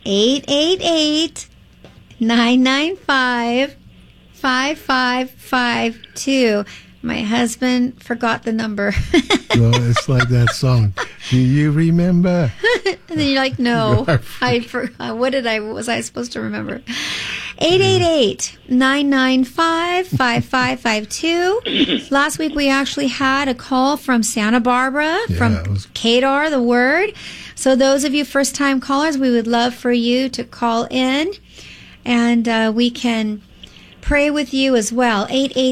888-995-5552. My husband forgot the number. Well, it's like that song. Do you remember? And then you're like, no. What was I supposed to remember? 888-995-5552. Last week we actually had a call from Santa Barbara, from Kadar, the Word. So those of you first-time callers, we would love for you to call in, and we can pray with you as well.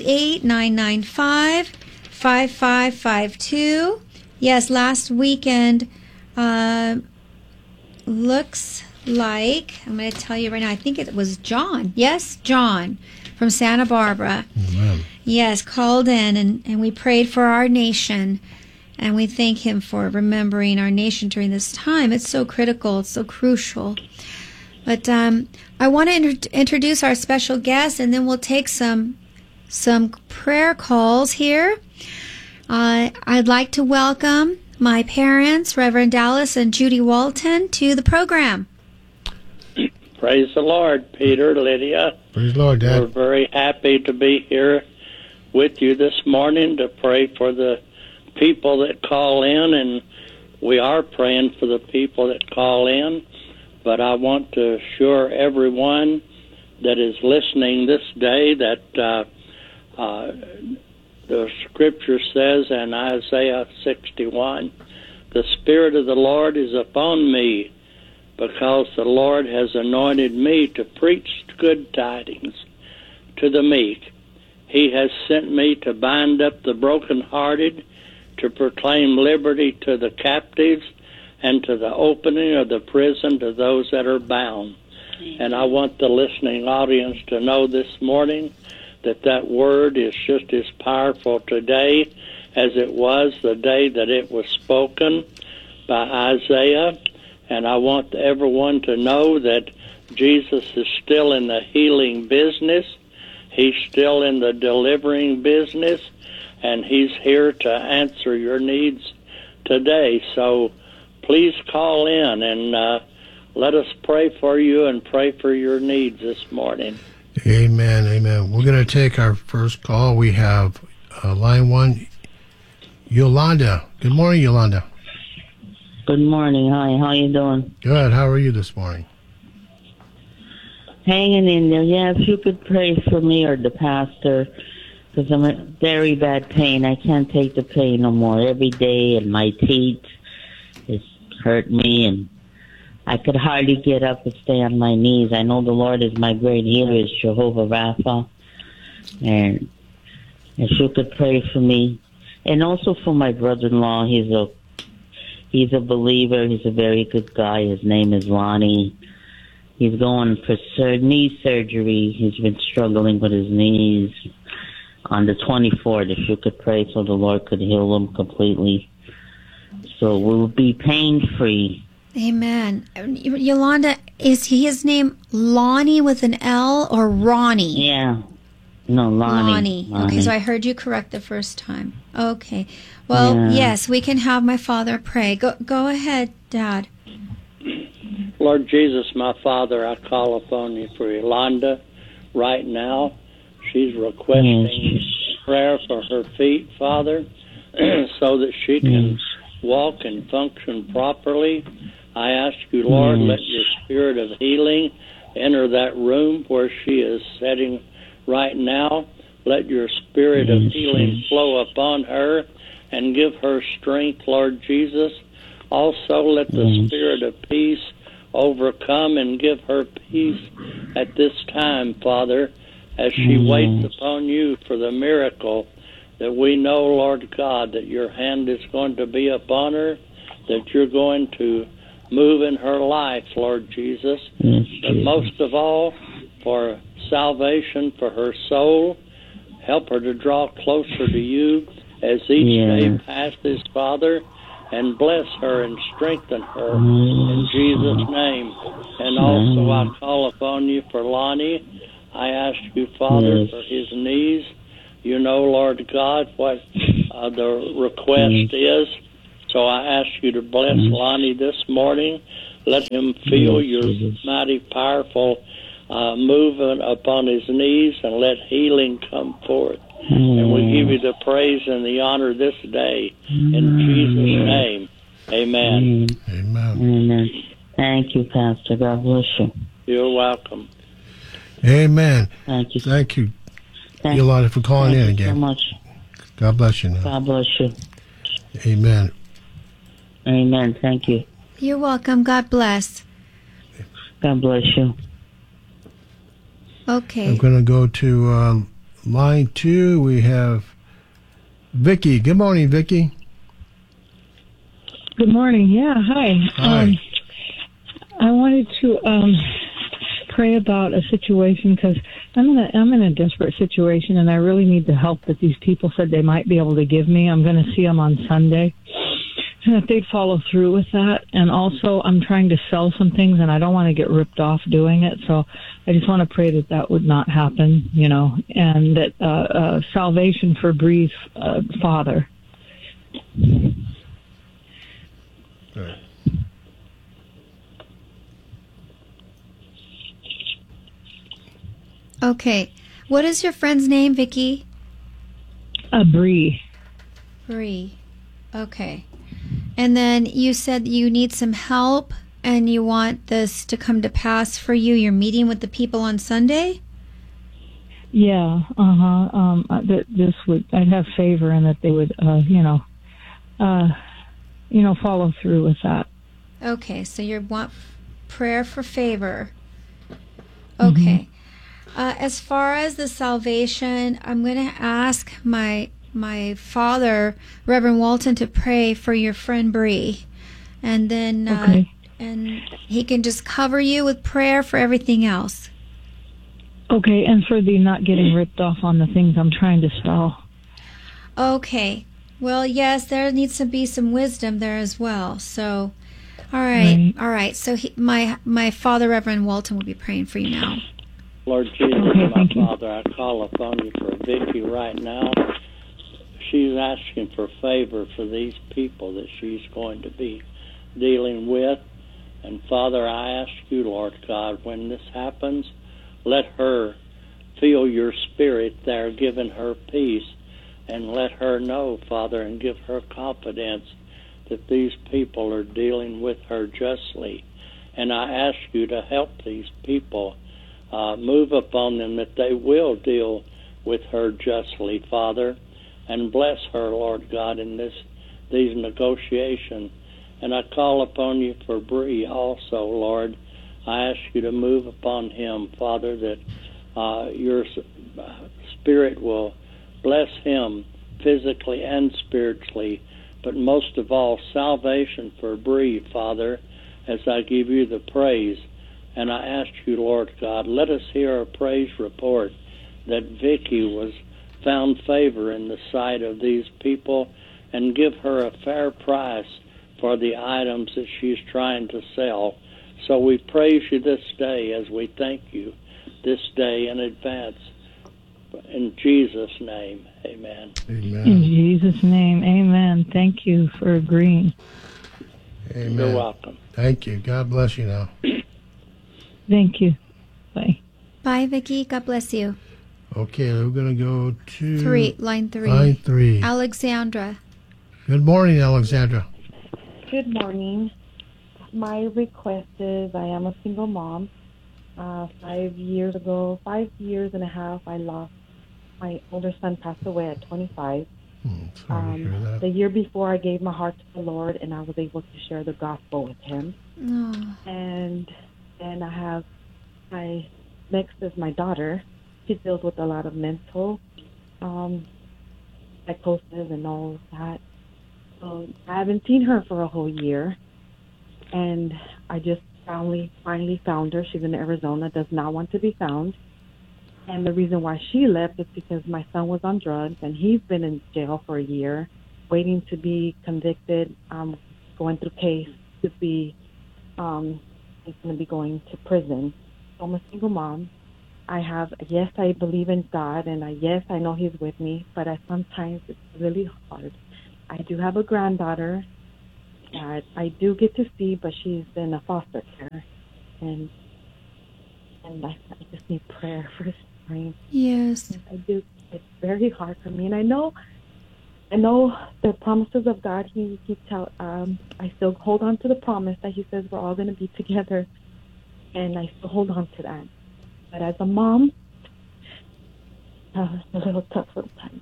888-995-5552. Yes, last weekend looks like, I'm going to tell you right now, I think it was John. Yes, John from Santa Barbara. Wow. Yes, called in, and we prayed for our nation, and we thank him for remembering our nation during this time. It's so critical. It's so crucial. But I want to introduce our special guest, and then we'll take some prayer calls here. I'd like to welcome my parents, Reverend Dallas and Judy Walton, to the program. Praise the Lord, Peter, Lydia. Praise the Lord, Dad. We're very happy to be here with you this morning to pray for the people that call in, and we are praying for the people that call in. But I want to assure everyone that is listening this day that the Scripture says in Isaiah 61, the Spirit of the Lord is upon me, because the Lord has anointed me to preach good tidings to the meek. He has sent me to bind up the brokenhearted, to proclaim liberty to the captives, and to the opening of the prison to those that are bound. And I want the listening audience to know this morning that that word is just as powerful today as it was the day that it was spoken by Isaiah. And I want everyone to know that Jesus is still in the healing business. He's still in the delivering business, and he's here to answer your needs today. So please call in and let us pray for you and pray for your needs this morning. Amen, amen. We're going to take our first call. We have line one, Yolanda. Good morning, Yolanda. Good morning. Hi, how you doing? Good. How are you this morning? Hanging in there. Yeah, if you could pray for me or the pastor, because I'm in very bad pain. I can't take the pain no more. Every day, and my teeth is hurt me, and I could hardly get up and stay on my knees. I know the Lord is my great healer, is Jehovah Rapha, and if you could pray for me, and also for my brother-in-law. He's a believer. He's a very good guy. His name is Lonnie. He's going for knee surgery. He's been struggling with his knees. On the 24th, if you could pray so the Lord could heal him completely, so we'll be pain-free. Amen. Yolanda, is his name Lonnie with an L or Ronnie? Yeah. No, Lonnie. Okay, so I heard you correct the first time. Okay. Well, yes, we can have my father pray. Go ahead, Dad. Lord Jesus, my Father, I call upon you for Yolanda right now. She's requesting prayer for her feet, Father, so that she can walk and function properly. I ask you, Lord, let your spirit of healing enter that room where she is sitting right now. Let your spirit of healing flow upon her and give her strength, Lord Jesus. Also, let the spirit of peace overcome and give her peace at this time, Father, as she waits upon you for the miracle that we know, Lord God, that your hand is going to be upon her, that you're going to move in her life, Lord Jesus, but most of all, for salvation for her soul. Help her to draw closer to you as each day passes, Father, and bless her and strengthen her in Jesus' name. And also I call upon you for Lonnie. I ask you, Father, for his knees. You know, Lord God, what the request is. So I ask you to bless Lonnie this morning, Let him feel Yes, your Jesus. mighty, powerful movement upon his knees, and let healing come forth. And we give you the praise and the honor this day. In Jesus' name, amen. Amen. Amen. Thank you, Pastor. God bless you. You're welcome. Amen. Thank you. Thank you, Thank Yolanda, for calling in you so again. much. God bless you now. God bless you. Amen. Amen. Thank you. You're welcome. God bless. God bless you. Okay. I'm going to go to line 2. We have Vicky. Good morning, Vicky. Good morning. Yeah, hi. Hi. I wanted to pray about a situation because I'm in a desperate situation and I really need the help that these people said they might be able to give me. I'm going to see them on Sunday, and if they'd follow through with that. And also, I'm trying to sell some things and I don't want to get ripped off doing it. So I just want to pray that that would not happen, and that salvation for Bree's father. Right. Okay. What is your friend's name, Vicky? Bree. Bree. Okay. And then you said you need some help and you want this to come to pass for you. You're meeting with the people on Sunday? Yeah, that this would, I'd have favor in that they would, follow through with that. Okay, so you want prayer for favor. Okay. As far as the salvation, I'm going to ask my father, Reverend Walton, to pray for your friend Bree, and then Okay. and he can just cover you with prayer for everything else. Okay, and for the not getting ripped off on the things I'm trying to sell. Okay. Well, yes, there needs to be some wisdom there as well. So, all right. All right. So my father, Reverend Walton, will be praying for you now. Lord Jesus, Okay, my thank you. Father, I call upon you for Vicky right now. She's asking for favor for these people that she's going to be dealing with. And Father, I ask you, Lord God, when this happens, let her feel your spirit there, giving her peace, and let her know, Father, and give her confidence that these people are dealing with her justly. And I ask you to help these people, move upon them, that they will deal with her justly, Father, and bless her, Lord God, in these negotiations. And I call upon you for Bree also, Lord. I ask you to move upon him, Father, that your spirit will bless him physically and spiritually, but most of all, salvation for Bree, Father, as I give you the praise. And I ask you, Lord God, let us hear a praise report that Vicky was found favor in the sight of these people, and give her a fair price for the items that she's trying to sell. So we praise you this day as we thank you this day in advance. In Jesus' name, amen. In Amen. Jesus' name, amen. Thank you for agreeing. Amen. You're welcome. Thank you. God bless you now. Thank you. Bye. Bye, Vicky. God bless you. Okay, we're going to go to Line 3. line 3. Alexandra. Good morning, Alexandra. Good morning. My request is I am a single mom. 5 years ago, 5 years and a half, I lost my older son, passed away at 25. Sorry to hear that. The year before, I gave my heart to the Lord, and I was able to share the gospel with him. Oh. And then I have next is my daughter. She deals with a lot of mental psychosis and all that. So I haven't seen her for a whole year, and I just finally found her. She's in Arizona, does not want to be found. And the reason why she left is because my son was on drugs, and he's been in jail for a year, waiting to be convicted, going through case to be, he's going to be going to prison. So I'm a single mom. Yes, I believe in God, and yes, I know he's with me, but sometimes it's really hard. I do have a granddaughter. that I do get to see, but she's in a foster care, and I just need prayer for strength. Yes. I do. It's very hard for me, and I know the promises of God. I still hold on to the promise that He says we're all going to be together, and I still hold on to that. But as a mom, it's a little tough sometimes.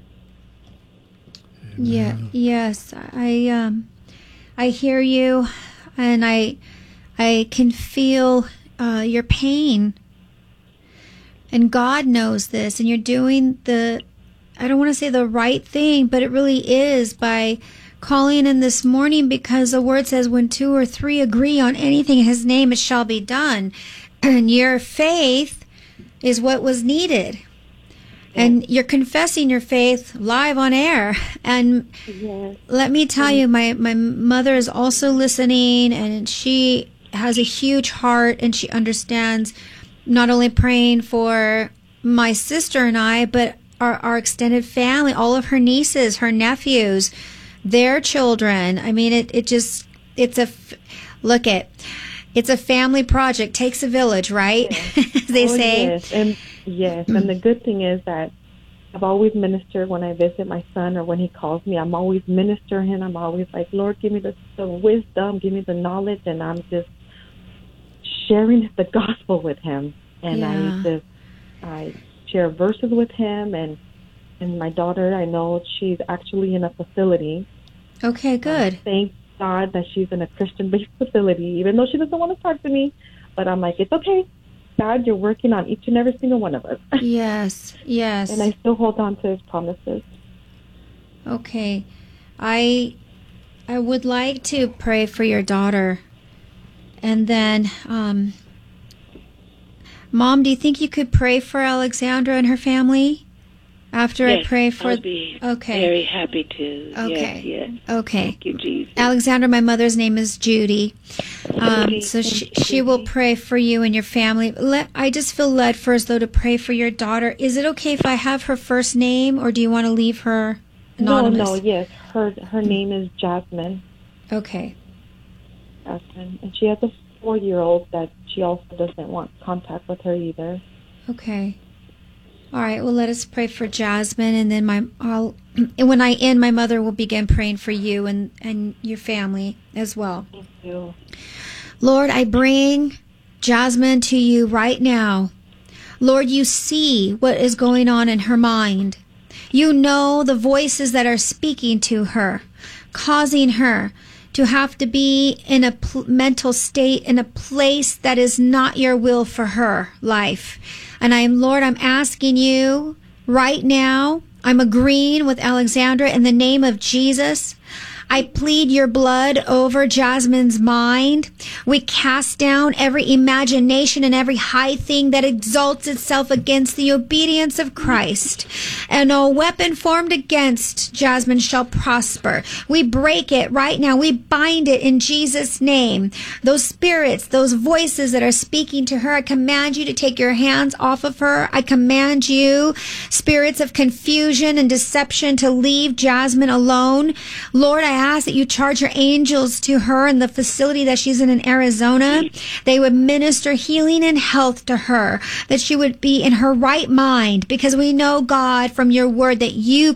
Yeah. Yes. I hear you, and I can feel your pain. And God knows this, and you're doing I don't want to say the right thing, but it really is by calling in this morning, because the word says when 2 or 3 agree on anything in His name, it shall be done. And your faith is what was needed. And you're confessing your faith live on air. And let me tell you, my mother is also listening, and she has a huge heart, and she understands not only praying for my sister and I, but our extended family, all of her nieces, her nephews, their children. I mean, it's a family project. Takes a village, right? Yes. They say. Yes, and the good thing is that I've always ministered when I visit my son, or when he calls me. I'm always ministering. I'm always like, Lord, give me the wisdom, give me the knowledge, and I'm just sharing the gospel with him. And I share verses with him, and my daughter, I know she's actually in a facility. Okay, good. Thank God that she's in a Christian-based facility, even though she doesn't want to talk to me. But I'm like, it's okay. God, you're working on each and every single one of us. Yes, yes. And I still hold on to His promises. Okay. I would like to pray for your daughter. And then, Mom, do you think you could pray for Alexandra and her family? After yes, I pray for... I'll be very happy to. Okay. Yes. Okay. Thank you, Jesus. Alexandra, my mother's name is Judy. So she will pray for you and your family. I just feel led first, though, to pray for your daughter. Is it okay if I have her first name, or do you want to leave her anonymous? No, yes. Her name is Jasmine. Okay. Jasmine. And she has a 4-year-old that she also doesn't want contact with her either. Okay. All right, well, let us pray for Jasmine, and then when I end, my mother will begin praying for you and your family as well. Thank you. Lord, I bring Jasmine to you right now. Lord, you see what is going on in her mind. You know the voices that are speaking to her, causing her to have to be in a mental state, in a place that is not your will for her life. And Lord, I'm asking you right now, I'm agreeing with Alexandra in the name of Jesus. I plead your blood over Jasmine's mind. We cast down every imagination and every high thing that exalts itself against the obedience of Christ. And no weapon formed against Jasmine shall prosper. We break it right now. We bind it in Jesus' name. Those spirits, those voices that are speaking to her, I command you to take your hands off of her. I command you, spirits of confusion and deception, to leave Jasmine alone. Lord, I ask that you charge your angels to her in the facility that she's in Arizona. They would minister healing and health to her, that she would be in her right mind, because we know, God, from your word that you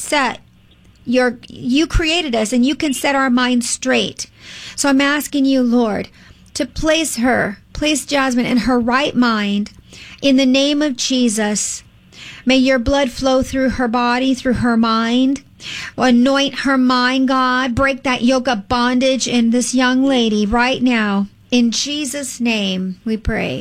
created us and you can set our minds straight. So I'm asking you, Lord, to place Jasmine in her right mind in the name of Jesus. May your blood flow through her body, through her mind. Anoint her mind, God. Break that yoke of bondage in this young lady right now. In Jesus' name we pray.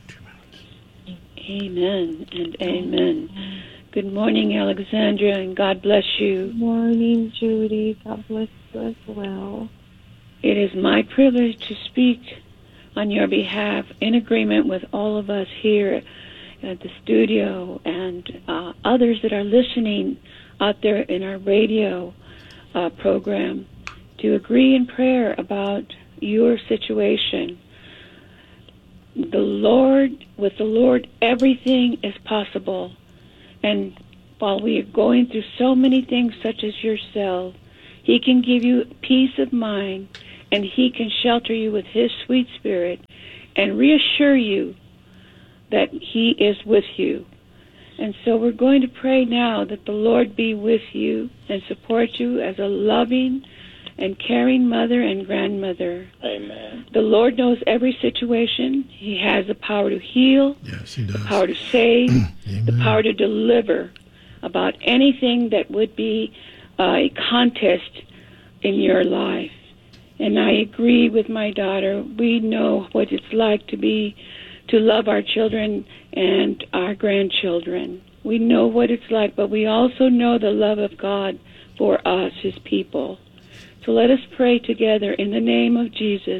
Amen and amen. Good morning, Alexandra, and God bless you. Good morning, Judy. God bless you as well. It is my privilege to speak on your behalf, in agreement with all of us here at the studio and others that are listening out there in our radio program, to agree in prayer about your situation. With the Lord, everything is possible. And while we are going through so many things such as yourself, He can give you peace of mind, and He can shelter you with His sweet Spirit and reassure you that He is with you. And so we're going to pray now that the Lord be with you and support you as a loving and caring mother and grandmother. Amen. The Lord knows every situation. He has the power to heal, Yes, He does. the power to save, the Amen. power to deliver about anything that would be a contest in your life. And I agree with my daughter. We know what it's like to love our children and our grandchildren. We know what it's like, but we also know the love of God for us, His people. So let us pray together in the name of Jesus.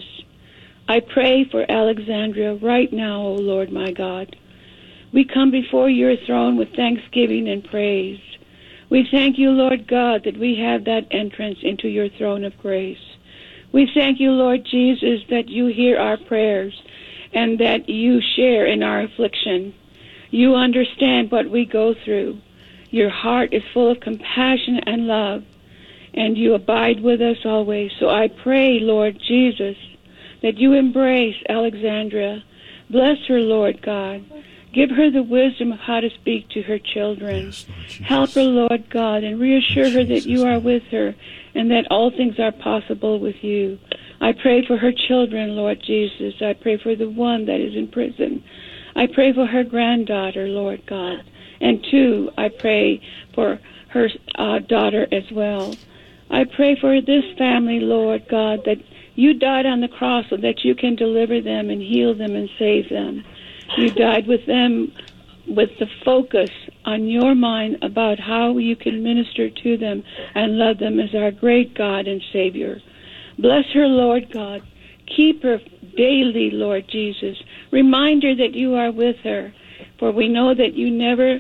I pray for Alexandria right now, O Lord my God. We come before your throne with thanksgiving and praise. We thank you, Lord God, that we have that entrance into your throne of grace. We thank you, Lord Jesus, that you hear our prayers and that you share in our affliction. You understand what we go through. Your heart is full of compassion and love, and you abide with us always. So I pray, Lord Jesus, that you embrace Alexandria. Bless her, Lord God. Give her the wisdom of how to speak to her children. Yes, Lord Jesus. Help her, Lord God, and reassure her that Jesus' you are name. with her and that all things are possible with you. I pray for her children, Lord Jesus. I pray for the one that is in prison. I pray for her granddaughter, Lord God. And two, I pray for her daughter as well. I pray for this family, Lord God, that you died on the cross so that you can deliver them and heal them and save them. You died with them with the focus on your mind about how you can minister to them and love them as our great God and Savior. Bless her, Lord God. Keep her daily, Lord Jesus. Remind her that you are with her, for we know that you never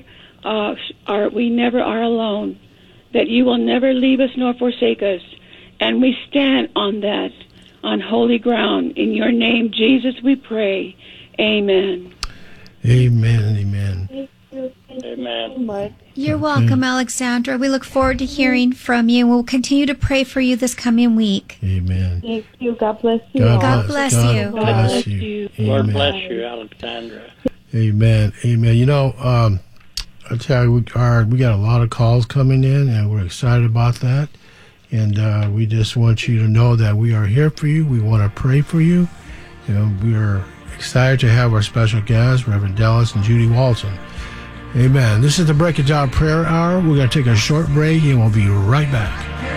are alone, that you will never leave us nor forsake us. And we stand on that, on holy ground. In your name, Jesus, we pray. Amen. Amen. Amen. Amen. You're welcome, Alexandra. We look forward to hearing from you. We'll continue to pray for you this coming week. Amen. Thank you. God bless you. God bless you. God bless you. you. Lord Amen. bless you, Alexandra. Amen. Amen. You know, I tell you, we got a lot of calls coming in, and we're excited about that. And we just want you to know that we are here for you. We want to pray for you. You know, we are excited to have our special guests, Reverend Dallas and Judy Walton. Amen. This is the Break It Down Prayer Hour. We're going to take a short break, and we'll be right back.